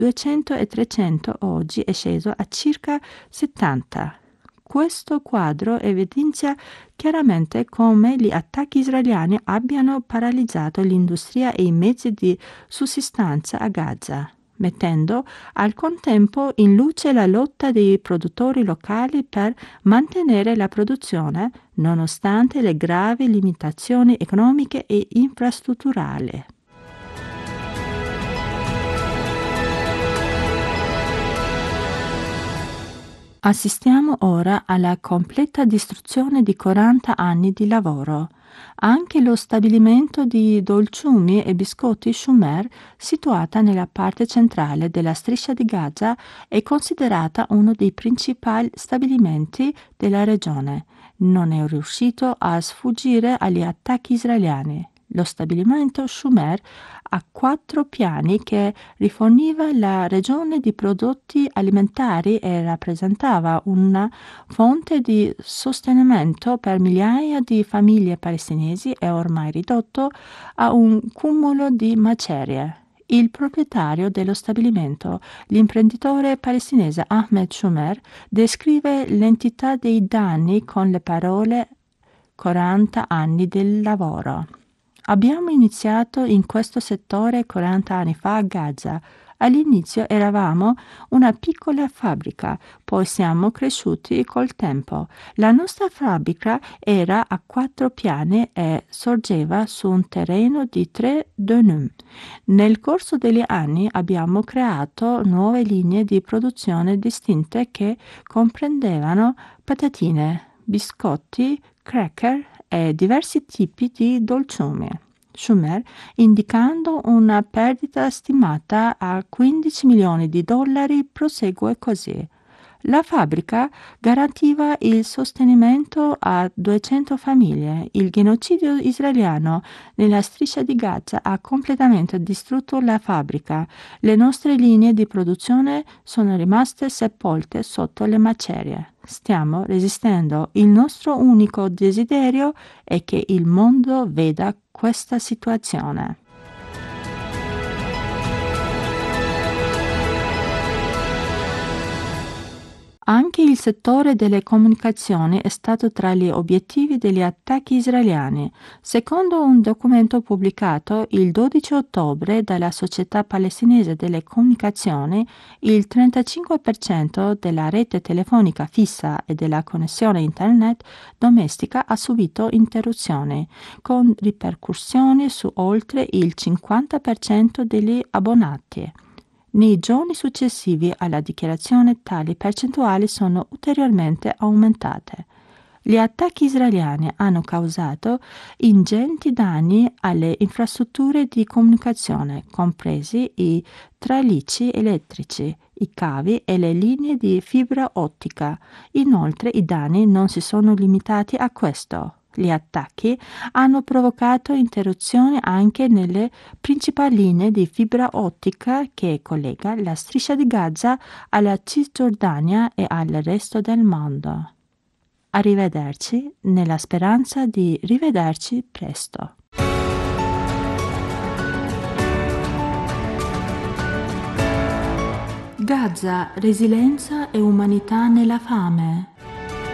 200 e 300, oggi è sceso a circa 70. Questo quadro evidenzia chiaramente come gli attacchi israeliani abbiano paralizzato l'industria e i mezzi di sussistenza a Gaza, mettendo al contempo in luce la lotta dei produttori locali per mantenere la produzione, nonostante le gravi limitazioni economiche e infrastrutturali. Assistiamo ora alla completa distruzione di 40 anni di lavoro. Anche lo stabilimento di dolciumi e biscotti Shumer, situata nella parte centrale della striscia di Gaza, è considerata uno dei principali stabilimenti della regione. Non è riuscito a sfuggire agli attacchi israeliani. Lo stabilimento Shumer ha 4 piani che riforniva la regione di prodotti alimentari e rappresentava una fonte di sostentamento per migliaia di famiglie palestinesi, è ormai ridotto a un cumulo di macerie. Il proprietario dello stabilimento, l'imprenditore palestinese Ahmed Shumer, descrive l'entità dei danni con le parole 40 anni del lavoro. Abbiamo iniziato in questo settore 40 anni fa a Gaza. All'inizio eravamo una piccola fabbrica, poi siamo cresciuti col tempo. La nostra fabbrica era a 4 piani e sorgeva su un terreno di 3 dönüm. Nel corso degli anni abbiamo creato nuove linee di produzione distinte che comprendevano patatine, biscotti, cracker e diversi tipi di dolciumi. Schumer, indicando una perdita stimata a 15 milioni di dollari, prosegue così. La fabbrica garantiva il sostenimento a 200 famiglie. Il genocidio israeliano nella striscia di Gaza ha completamente distrutto la fabbrica. Le nostre linee di produzione sono rimaste sepolte sotto le macerie. Stiamo resistendo. Il nostro unico desiderio è che il mondo veda questa situazione. Anche il settore delle comunicazioni è stato tra gli obiettivi degli attacchi israeliani. Secondo un documento pubblicato il 12 ottobre dalla Società Palestinese delle Comunicazioni, il 35% della rete telefonica fissa e della connessione internet domestica ha subito interruzioni, con ripercussioni su oltre il 50% degli abbonati. Nei giorni successivi alla dichiarazione tali percentuali sono ulteriormente aumentate. Gli attacchi israeliani hanno causato ingenti danni alle infrastrutture di comunicazione, compresi i tralicci elettrici, i cavi e le linee di fibra ottica. Inoltre i danni non si sono limitati a questo. Gli attacchi hanno provocato interruzioni anche nelle principali linee di fibra ottica che collega la striscia di Gaza alla Cisgiordania e al resto del mondo. Arrivederci, nella speranza di rivederci presto. Gaza, resilienza e umanità nella fame.